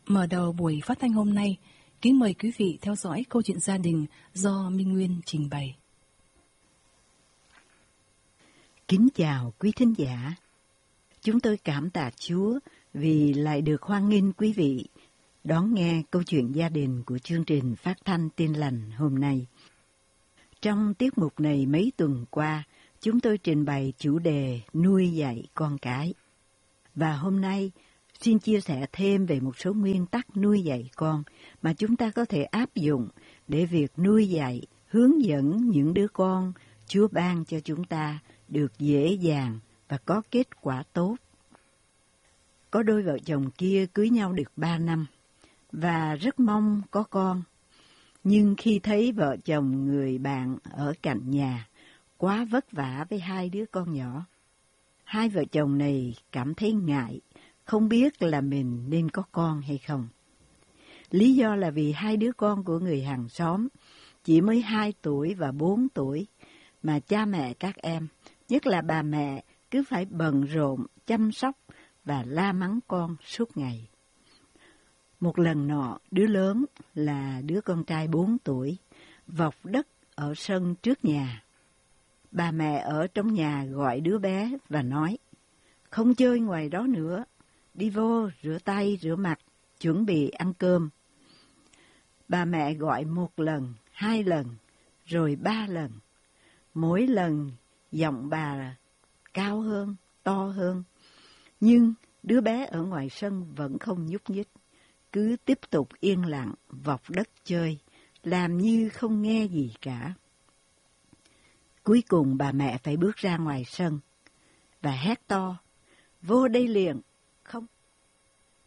Mở đầu buổi phát thanh hôm nay, kính mời quý vị theo dõi câu chuyện gia đình do Minh Nguyên trình bày. Kính chào quý thính giả. Chúng tôi cảm tạ Chúa vì lại được hoan nghênh quý vị đón nghe câu chuyện gia đình của chương trình phát thanh Tin Lành hôm nay. Trong tiết mục này mấy tuần qua, chúng tôi trình bày chủ đề nuôi dạy con cái. Và hôm nay, xin chia sẻ thêm về một số nguyên tắc nuôi dạy con mà chúng ta có thể áp dụng để việc nuôi dạy, hướng dẫn những đứa con Chúa ban cho chúng ta được dễ dàng và có kết quả tốt. Có đôi vợ chồng kia cưới nhau được 3 năm và rất mong có con. Nhưng khi thấy vợ chồng người bạn ở cạnh nhà quá vất vả với 2 đứa con nhỏ, hai vợ chồng này cảm thấy ngại, không biết là mình nên có con hay không. Lý do là vì 2 đứa con của người hàng xóm chỉ mới 2 tuổi và 4 tuổi, mà cha mẹ các em, nhất là bà mẹ, cứ phải bận rộn, chăm sóc và la mắng con suốt ngày. Một lần nọ, đứa lớn là đứa con trai 4 tuổi, vọc đất ở sân trước nhà. Bà mẹ ở trong nhà gọi đứa bé và nói, không chơi ngoài đó nữa, đi vô rửa tay, rửa mặt, chuẩn bị ăn cơm. Bà mẹ gọi 1 lần, 2 lần, rồi 3 lần. Mỗi lần giọng bà cao hơn, to hơn. Nhưng đứa bé ở ngoài sân vẫn không nhúc nhích, cứ tiếp tục yên lặng vọc đất chơi, làm như không nghe gì cả. Cuối cùng bà mẹ phải bước ra ngoài sân và hét to, vô đây liền,